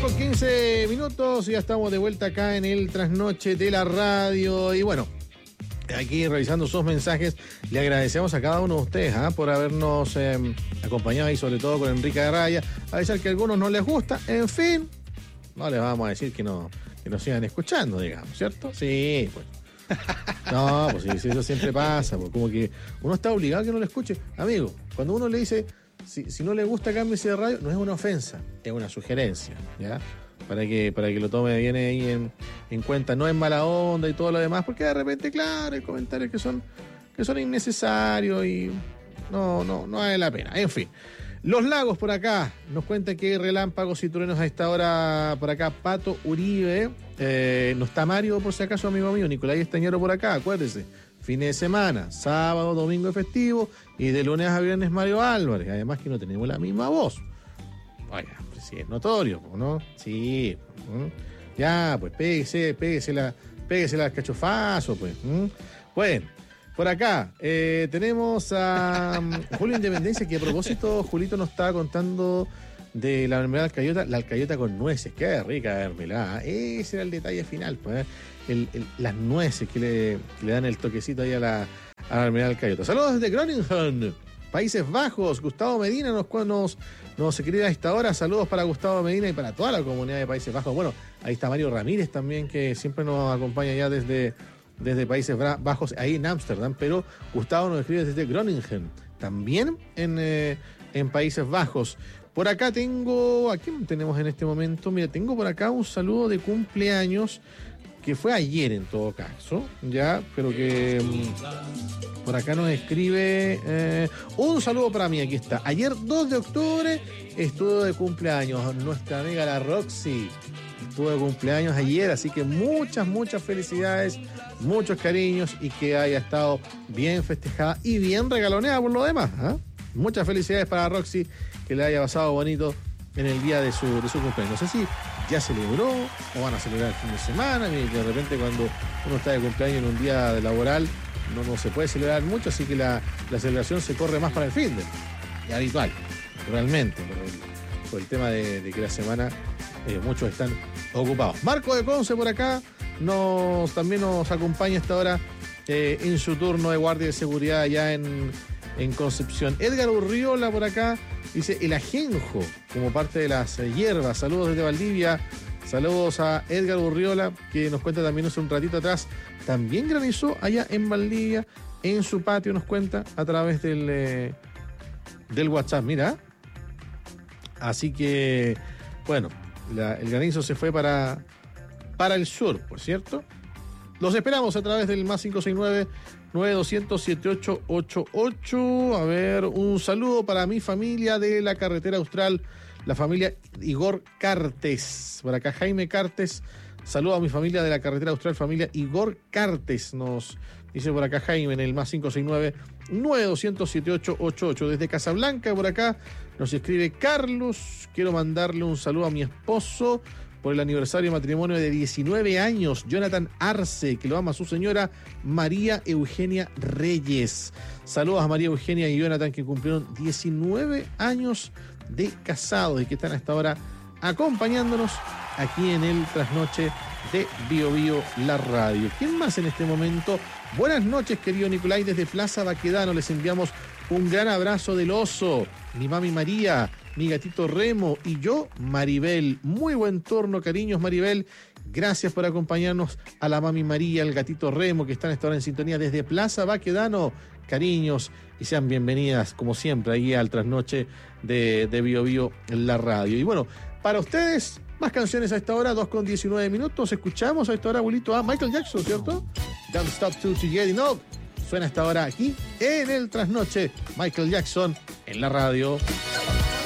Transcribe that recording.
2:15 y ya estamos de vuelta acá en el Trasnoche de la Radio. Y bueno, aquí revisando sus mensajes, le agradecemos a cada uno de ustedes por habernos acompañado ahí, sobre todo con Enrique Araya. A pesar que a algunos no les gusta, en fin, no les vamos a decir que nos sigan escuchando, digamos, ¿cierto? Sí, pues. No, pues sí, eso siempre pasa, pues, como que uno está obligado a que no lo escuche. Amigo, cuando uno le dice, si no le gusta, cámbiese de radio, no es una ofensa, es una sugerencia, ¿ya? Para que lo tome bien ahí en cuenta, no es mala onda y todo lo demás, porque de repente, claro, hay comentarios que son innecesarios y no vale la pena. En fin, Los Lagos por acá nos cuenta que hay relámpagos y truenos a esta hora por acá. Pato Uribe, no está Mario por si acaso, amigo mío, Nicolás Estañero por acá, acuérdese, fin de semana, sábado, domingo y festivo, y de lunes a viernes Mario Álvarez, además que no tenemos la misma voz. Oiga, pues sí, es notorio, ¿no? Sí. Ya, pues péguesela al cachofazo, pues. Bueno, por acá tenemos a Julio Independencia, que a propósito, Julito nos estaba contando de la mermelada alcayota, la alcayota con nueces. Qué rica mermelada. Ese era el detalle final, pues. Las nueces que le dan el toquecito ahí a la mermelada alcayota. Saludos desde Groningen, Países Bajos. Gustavo Medina nos escribe a esta hora. Saludos para Gustavo Medina y para toda la comunidad de Países Bajos. Bueno, ahí está Mario Ramírez también, que siempre nos acompaña ya desde Países Bajos, ahí en Ámsterdam, pero Gustavo nos escribe desde Groningen, también en Países Bajos. Por acá ¿a quién tenemos en este momento? Mira, tengo por acá un saludo de cumpleaños, que fue ayer en todo caso, ya, pero que por acá nos escribe un saludo para mí, aquí está. Ayer 2 de octubre estuvo de cumpleaños nuestra amiga la Roxy, estuvo de cumpleaños ayer, así que muchas felicidades, muchos cariños y que haya estado bien festejada y bien regaloneada por lo demás, ¿eh? Muchas felicidades para Roxy, que le haya pasado bonito en el día de su cumpleaños. No sé si ya celebró o van a celebrar el fin de semana, y de repente cuando uno está de cumpleaños en un día laboral no se puede celebrar mucho, así que la celebración se corre más para el fin de habitual, realmente, por el tema de que la semana muchos están ocupados. Marco de Conce por acá también nos acompaña hasta ahora en su turno de guardia de seguridad allá en Concepción. Edgar Urriola por acá dice el ajenjo como parte de las hierbas. Saludos desde Valdivia. Saludos a Edgar Urriola, que nos cuenta también hace un ratito atrás. También granizó allá en Valdivia, en su patio, nos cuenta a través del WhatsApp. Mira. Así que, bueno, el granizo se fue para el sur, por cierto. Los esperamos a través del más 569-9200-7888. A ver, un saludo para mi familia de la Carretera Austral, la familia Igor Cartes. Por acá Jaime Cartes. Saludo a mi familia de la Carretera Austral, familia Igor Cartes. Nos dice por acá Jaime en el más 569-9200-7888. Desde Casablanca, por acá, nos escribe Carlos. Quiero mandarle un saludo a mi esposo por el aniversario de matrimonio de 19 años, Jonathan Arce, que lo ama su señora María Eugenia Reyes. Saludos a María Eugenia y Jonathan, que cumplieron 19 años de casados y que están hasta ahora acompañándonos aquí en el Trasnoche de Bio Bio, la radio. ¿Quién más en este momento? Buenas noches, querido Nicolai, desde Plaza Baquedano. Les enviamos un gran abrazo del oso, mi mami María, mi gatito Remo y yo, Maribel. Muy buen turno, cariños, Maribel. Gracias por acompañarnos a la mami María, el gatito Remo, que están esta hora en sintonía desde Plaza Baquedano. Cariños y sean bienvenidas, como siempre, ahí al Trasnoche de Bio Bio, la radio. Y bueno, para ustedes, más canciones a esta hora, 2:19. Escuchamos a esta hora, abuelito, a Michael Jackson, ¿cierto? Don't Stop Till You Get Enough. Suena hasta ahora aquí en el Trasnoche, Michael Jackson en la radio.